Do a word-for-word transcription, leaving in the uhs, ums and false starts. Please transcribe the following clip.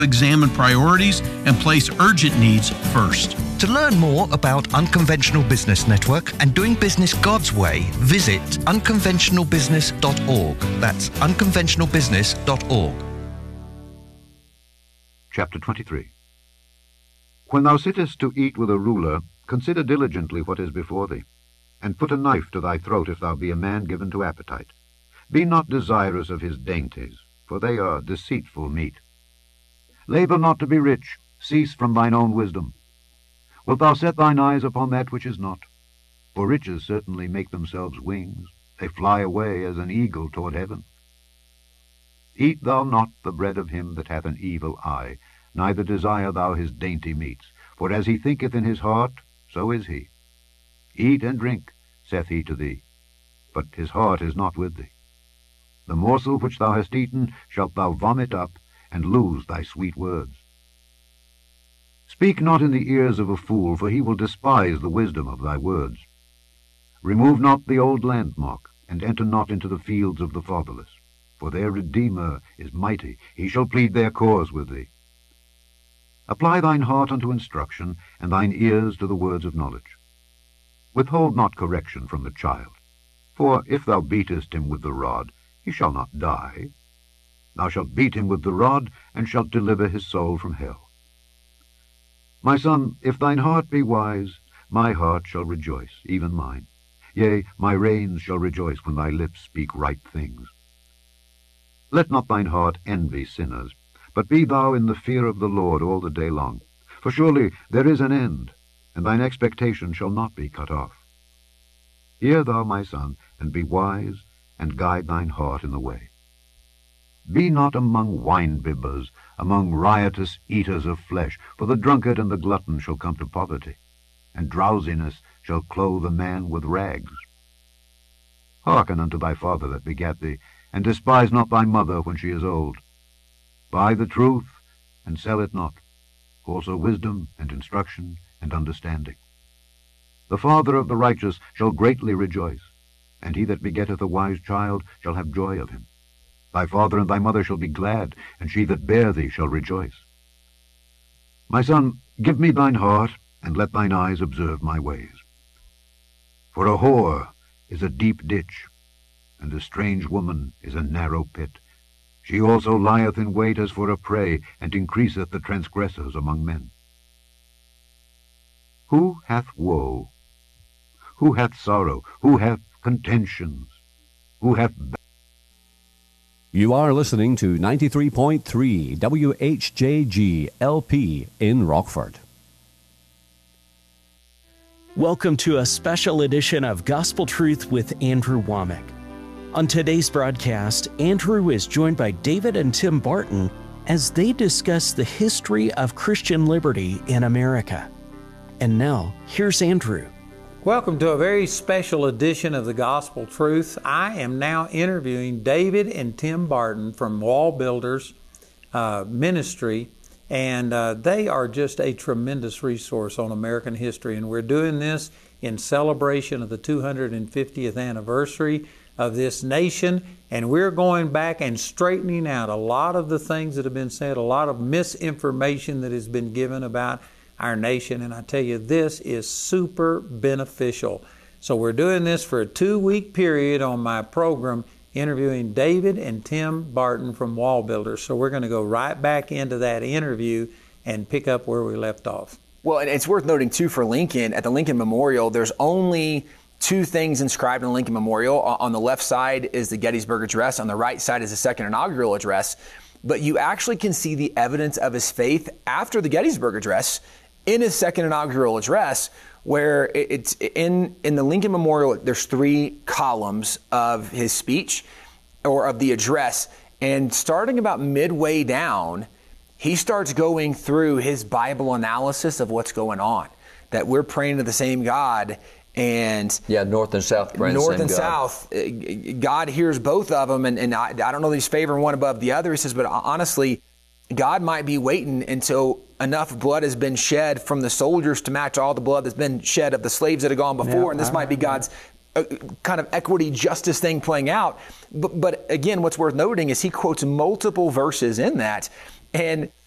Examine priorities and place urgent needs first. To learn more about Unconventional Business Network and doing business God's way, visit unconventional business dot org. That's unconventional business dot org. Chapter twenty-three. When thou sittest to eat with a ruler, consider diligently what is before thee, and put a knife to thy throat if thou be a man given to appetite. Be not desirous of his dainties, for they are deceitful meat. Labor not to be rich, cease from thine own wisdom. Wilt thou set thine eyes upon that which is not? For riches certainly make themselves wings, they fly away as an eagle toward heaven. Eat thou not the bread of him that hath an evil eye, neither desire thou his dainty meats, for as he thinketh in his heart, so is he. Eat and drink, saith he to thee, but his heart is not with thee. The morsel which thou hast eaten shalt thou vomit up, and lose thy sweet words. Speak not in the ears of a fool, for he will despise the wisdom of thy words. Remove not the old landmark, and enter not into the fields of the fatherless, for their Redeemer is mighty, he shall plead their cause with thee. Apply thine heart unto instruction, and thine ears to the words of knowledge. Withhold not correction from the child, for if thou beatest him with the rod, he shall not die. Thou shalt beat him with the rod, and shalt deliver his soul from hell. My son, if thine heart be wise, my heart shall rejoice, even mine. Yea, my reins shall rejoice when thy lips speak right things. Let not thine heart envy sinners, but be thou in the fear of the Lord all the day long. For surely there is an end, and thine expectation shall not be cut off. Hear thou, my son, and be wise, and guide thine heart in the way. Be not among wine-bibbers, among riotous eaters of flesh, for the drunkard and the glutton shall come to poverty, and drowsiness shall clothe a man with rags. Hearken unto thy father that begat thee, and despise not thy mother when she is old. Buy the truth, and sell it not, also wisdom, and instruction, and understanding. The father of the righteous shall greatly rejoice, and he that begetteth a wise child shall have joy of him. Thy father and thy mother shall be glad, and she that bare thee shall rejoice. My son, give me thine heart, and let thine eyes observe my ways. For a whore is a deep ditch, and a strange woman is a narrow pit. She also lieth in wait as for a prey, and increaseth the transgressors among men. Who hath woe? Who hath sorrow? Who hath contentions? Who hath... You are listening to ninety-three point three W H J G L P in Rockford. Welcome to a special edition of Gospel Truth with Andrew Wommack. On today's broadcast, Andrew is joined by David and Tim Barton as they discuss the history of Christian liberty in America. And now, here's Andrew. Welcome to a very special edition of the Gospel Truth. I am now interviewing David and Tim Barton from Wall Builders uh, Ministry, and uh, they are just a tremendous resource on American history. And we're doing this in celebration of the two hundred fiftieth anniversary of this nation, and we're going back and straightening out a lot of the things that have been said, a lot of misinformation that has been given about our nation, and I tell you, this is super beneficial. So we're doing this for a two-week period on my program, interviewing David and Tim Barton from Wall Builders. So we're going to go right back into that interview and pick up where we left off. Well, and it's worth noting, too, for Lincoln, at the Lincoln Memorial, there's only two things inscribed in the Lincoln Memorial. On the left side is the Gettysburg Address. On the right side is the second inaugural address. But you actually can see the evidence of his faith after the Gettysburg Address in his second inaugural address, where it's in, in the Lincoln Memorial, there's three columns of his speech or of the address. And starting about midway down, he starts going through his Bible analysis of what's going on, that we're praying to the same God. And yeah, north and south praying north the same and God. south, God hears both of them. And, and I, I don't know that he's favoring one above the other. He says, but honestly, God might be waiting until enough blood has been shed from the soldiers to match all the blood that's been shed of the slaves that have gone before. Yeah, and this might be God's uh, kind of equity justice thing playing out. But, but again, what's worth noting is he quotes multiple verses in that. And